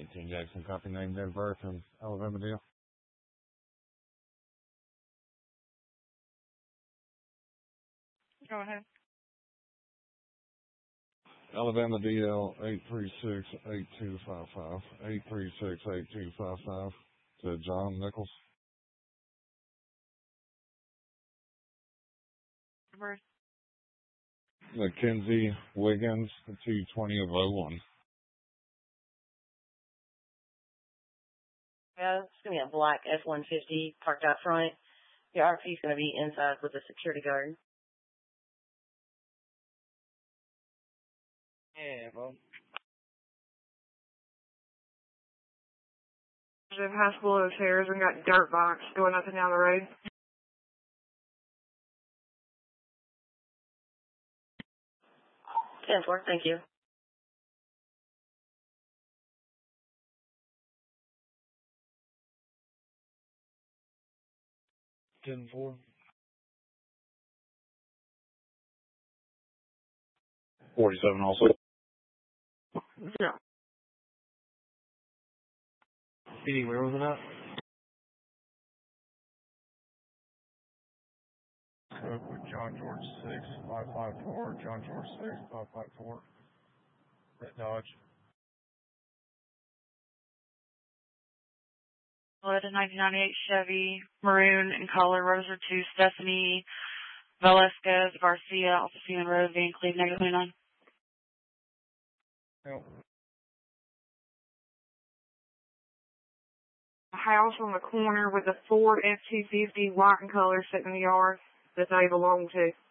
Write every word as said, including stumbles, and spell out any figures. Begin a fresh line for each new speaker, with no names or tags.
eighteen Jackson, copy name, date of birth, and Alabama deal.
Go ahead.
Alabama D L eight three six eight two five five, eight three six eight two five five to John Nichols.
Birth.
Mackenzie Wiggins, two twenty of oh one.
Yeah, it's going to be a black F one fifty parked out front. The R P is going to be inside with a security guard.
Yeah, well.
There's high school of chairs and got dirt box going up and down the road.
ten four, thank you.
ten four. forty-seven also.
Yeah.
P D, where was it at? Spoke with John George six five five four, John George six five five four. Red Dodge.
Led a nineteen ninety-eight Chevy, maroon in color, Rosa two, Stephanie Velasquez Garcia, off of Seaman Road, Van Cleve, negative twenty-nine.
Yep.
A house on the corner with a Ford F two fifty white in color sitting in the yard that they belong to.